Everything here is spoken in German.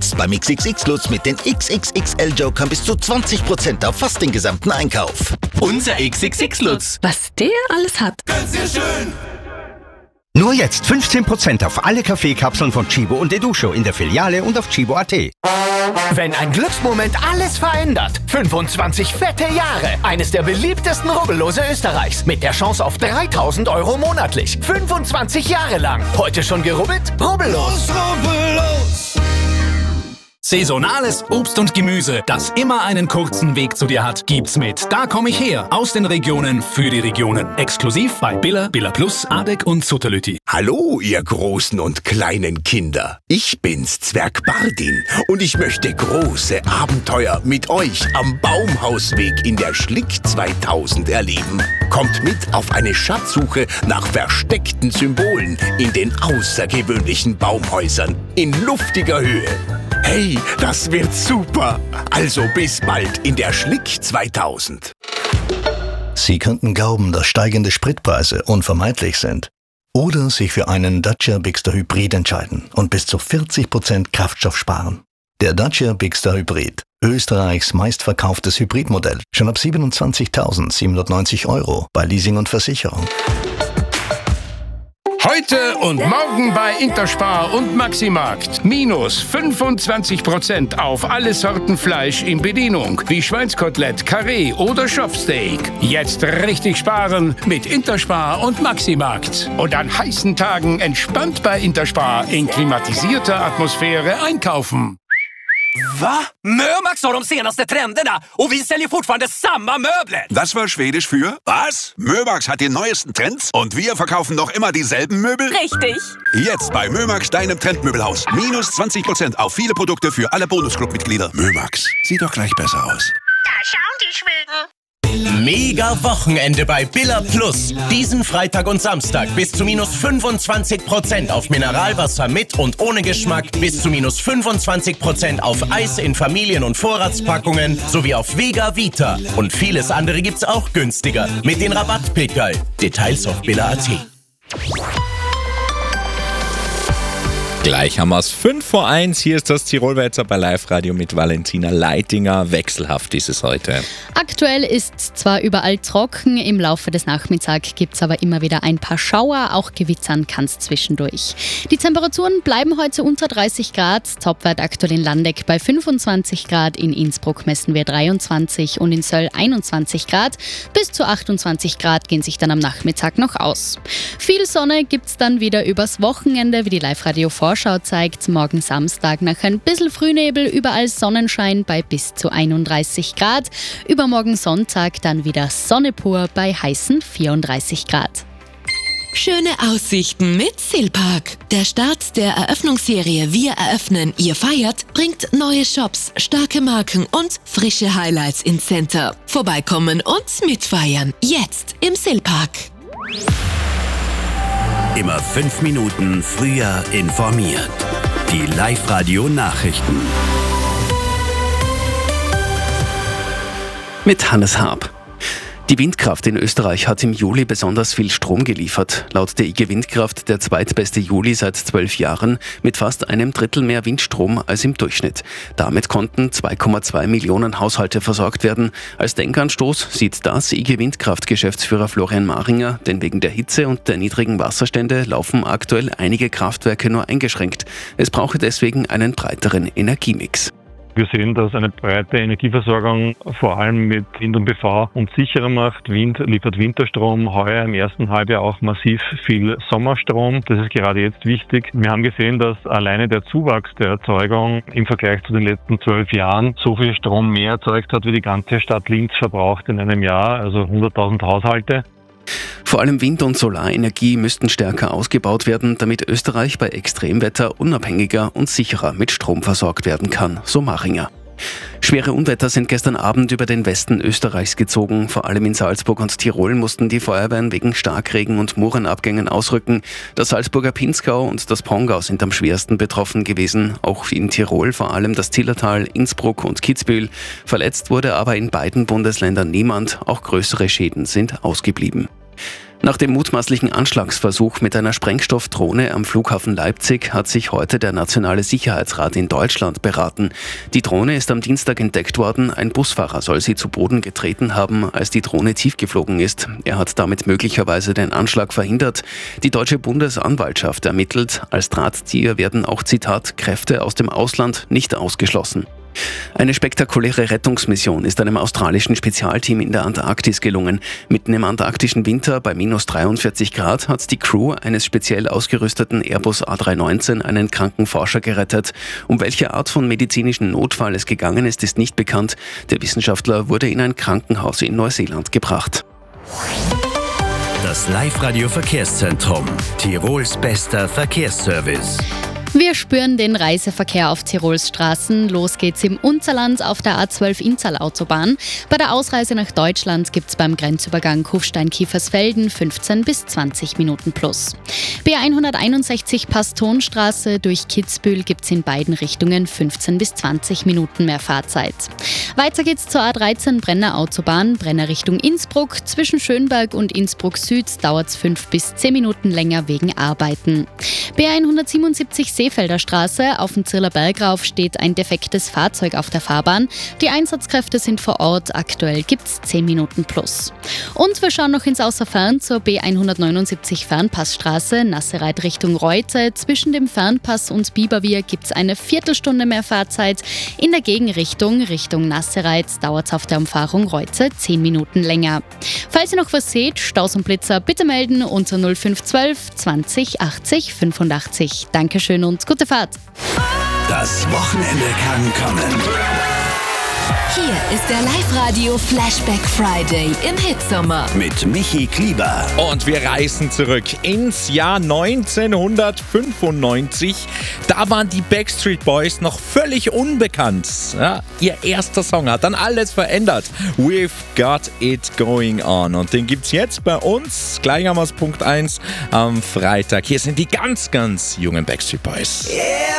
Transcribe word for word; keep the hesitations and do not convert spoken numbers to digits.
Jetzt beim X X X Lutz mit den X X X L-Jokern bis zu zwanzig Prozent auf fast den gesamten Einkauf. Unser X X X Lutz. Was der alles hat. Ganz sehr schön. Nur jetzt fünfzehn Prozent auf alle Kaffeekapseln von Chibo und Educho in der Filiale und auf chibo punkt at. Wenn ein Glücksmoment alles verändert. fünfundzwanzig fette Jahre. Eines der beliebtesten Rubbellose Österreichs. Mit der Chance auf dreitausend Euro monatlich. fünfundzwanzig Jahre lang. Heute schon gerubbelt? Rubbellos. Rubbellos. Saisonales Obst und Gemüse, das immer einen kurzen Weg zu dir hat, gibt's mit Da komm ich her, aus den Regionen für die Regionen. Exklusiv bei Billa, Billa Plus, Adek und Sutterlütti. Hallo, ihr großen und kleinen Kinder. Ich bin's, Zwerg Bardin, und ich möchte große Abenteuer mit euch am Baumhausweg in der Schlick zweitausend erleben. Kommt mit auf eine Schatzsuche nach versteckten Symbolen in den außergewöhnlichen Baumhäusern in luftiger Höhe. Hey, das wird super! Also bis bald in der Schlick zweitausend. Sie könnten glauben, dass steigende Spritpreise unvermeidlich sind. Oder sich für einen Dacia Bigster Hybrid entscheiden und bis zu vierzig Prozent Kraftstoff sparen. Der Dacia Bigster Hybrid, Österreichs meistverkauftes Hybridmodell, schon ab siebenundzwanzigtausendsiebenhundertneunzig Euro bei Leasing und Versicherung. Heute und morgen bei Interspar und Maximarkt. Minus fünfundzwanzig Prozent auf alle Sorten Fleisch in Bedienung, wie Schweinskotelett, Karree oder Schopfsteak. Jetzt richtig sparen mit Interspar und Maximarkt. Und an heißen Tagen entspannt bei Interspar in klimatisierter Atmosphäre einkaufen. Va? Mömax har de senaste trenderna och vi säljer fortfarande samma möbler. Das war Schwedisch für was? Mömax hat die neuesten Trends und wir verkaufen noch immer dieselben Möbel? Richtig. Jetzt bei Mömax, deinem Trendmöbelhaus. Minus zwanzig Prozent auf viele Produkte für alle Bonusclub-Mitglieder. Mömax, sieht doch gleich besser aus. Da schauen die Schweden. Mega Wochenende bei Billa Plus. Diesen Freitag und Samstag bis zu minus fünfundzwanzig Prozent auf Mineralwasser mit und ohne Geschmack, bis zu minus fünfundzwanzig Prozent auf Eis in Familien- und Vorratspackungen sowie auf Vega Vita. Und vieles andere gibt's auch günstiger mit den Rabattpickerl. Details auf billa punkt at. Gleich haben wir es fünf vor eins. Hier ist das Tirolwälzer bei Live-Radio mit Valentina Leitinger. Wechselhaft ist es heute. Aktuell ist zwar überall trocken, im Laufe des Nachmittags gibt es aber immer wieder ein paar Schauer, auch gewittern kann es zwischendurch. Die Temperaturen bleiben heute unter dreißig Grad, Topwert aktuell in Landeck bei fünfundzwanzig Grad, in Innsbruck messen wir dreiundzwanzig und in Söll einundzwanzig Grad. Bis zu achtundzwanzig Grad gehen sich dann am Nachmittag noch aus. Viel Sonne gibt es dann wieder übers Wochenende, wie die Live-Radio vor Vorschau zeigt, morgen Samstag nach ein bisschen Frühnebel überall Sonnenschein bei bis zu einunddreißig Grad. Übermorgen Sonntag dann wieder Sonne pur bei heißen vierunddreißig Grad. Schöne Aussichten mit Silpark. Der Start der Eröffnungsserie Wir eröffnen, ihr feiert bringt neue Shops, starke Marken und frische Highlights ins Center. Vorbeikommen und mitfeiern. Jetzt im Silpark. Immer fünf Minuten früher informiert. Die Live-Radio-Nachrichten. Mit Hannes Haab. Die Windkraft in Österreich hat im Juli besonders viel Strom geliefert. Laut der I G Windkraft der zweitbeste Juli seit zwölf Jahren mit fast einem Drittel mehr Windstrom als im Durchschnitt. Damit konnten zwei Komma zwei Millionen Haushalte versorgt werden. Als Denkanstoß sieht das I G Windkraft-Geschäftsführer Florian Maringer, denn wegen der Hitze und der niedrigen Wasserstände laufen aktuell einige Kraftwerke nur eingeschränkt. Es brauche deswegen einen breiteren Energiemix. Wir sehen, dass eine breite Energieversorgung vor allem mit Wind und B V uns sicherer macht. Wind liefert Winterstrom, heuer im ersten Halbjahr auch massiv viel Sommerstrom. Das ist gerade jetzt wichtig. Wir haben gesehen, dass alleine der Zuwachs der Erzeugung im Vergleich zu den letzten zwölf Jahren so viel Strom mehr erzeugt hat, wie die ganze Stadt Linz verbraucht in einem Jahr, also hunderttausend Haushalte. Vor allem Wind- und Solarenergie müssten stärker ausgebaut werden, damit Österreich bei Extremwetter unabhängiger und sicherer mit Strom versorgt werden kann, so Maringer. Schwere Unwetter sind gestern Abend über den Westen Österreichs gezogen. Vor allem in Salzburg und Tirol mussten die Feuerwehren wegen Starkregen und Murenabgängen ausrücken. Das Salzburger Pinzgau und das Pongau sind am schwersten betroffen gewesen. Auch in Tirol vor allem das Zillertal, Innsbruck und Kitzbühel. Verletzt wurde aber in beiden Bundesländern niemand. Auch größere Schäden sind ausgeblieben. Nach dem mutmaßlichen Anschlagsversuch mit einer Sprengstoffdrohne am Flughafen Leipzig hat sich heute der Nationale Sicherheitsrat in Deutschland beraten. Die Drohne ist am Dienstag entdeckt worden. Ein Busfahrer soll sie zu Boden getreten haben, als die Drohne tief geflogen ist. Er hat damit möglicherweise den Anschlag verhindert. Die deutsche Bundesanwaltschaft ermittelt. Als Drahtzieher werden auch, Zitat, Kräfte aus dem Ausland nicht ausgeschlossen. Eine spektakuläre Rettungsmission ist einem australischen Spezialteam in der Antarktis gelungen. Mitten im antarktischen Winter bei minus dreiundvierzig Grad hat die Crew eines speziell ausgerüsteten Airbus A drei neunzehn einen kranken Forscher gerettet. Um welche Art von medizinischen Notfall es gegangen ist, ist nicht bekannt. Der Wissenschaftler wurde in ein Krankenhaus in Neuseeland gebracht. Das Live-Radio-Verkehrszentrum. Tirols bester Verkehrsservice. Wir spüren den Reiseverkehr auf Tirols Straßen. Los geht's im Unzerland auf der A zwölf Inntal-Autobahn. Bei der Ausreise nach Deutschland gibt's beim Grenzübergang Kufstein-Kiefersfelden fünfzehn bis zwanzig Minuten plus. B hunderteinundsechzig Pastonstraße durch Kitzbühel gibt's in beiden Richtungen fünfzehn bis zwanzig Minuten mehr Fahrzeit. Weiter geht's zur A dreizehn Brenner Autobahn, Brenner Richtung Innsbruck. Zwischen Schönberg und Innsbruck Süd dauert's fünf bis zehn Minuten länger wegen Arbeiten. B hundertsiebenundsiebzig Seefelder Straße, auf dem Zirler Berg rauf steht ein defektes Fahrzeug auf der Fahrbahn. Die Einsatzkräfte sind vor Ort, aktuell gibt's zehn Minuten plus. Und wir schauen noch ins Außerfern zur B hundertneunundsiebzig Fernpassstraße, Nassereit Richtung Reute. Zwischen dem Fernpass und Biberwier gibt's eine Viertelstunde mehr Fahrzeit. In der Gegenrichtung, Richtung Nassereit, dauert's auf der Umfahrung Reute zehn Minuten länger. Falls ihr noch was seht, Staus und Blitzer bitte melden unter null fünf eins zwei zwanzig achtzig fünfundachtzig. Dankeschön und gute Fahrt. Das Wochenende kann kommen. Hier ist der Live-Radio Flashback Friday im Hitsommer. Mit Michi Klieber. Und wir reisen zurück ins Jahr neunzehnhundertfünfundneunzig. Da waren die Backstreet Boys noch völlig unbekannt. Ja, ihr erster Song hat dann alles verändert. We've got it going on. Und den gibt's jetzt bei uns, gleich am Punkt eins am Freitag. Hier sind die ganz, ganz jungen Backstreet Boys. Yeah.